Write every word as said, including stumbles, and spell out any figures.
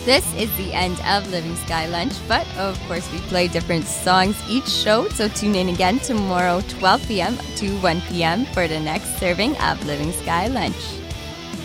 This is the end of Living Sky Lunch, but of course we play different songs each show, so tune in again tomorrow twelve p.m. to one p.m. for the next serving of Living Sky Lunch.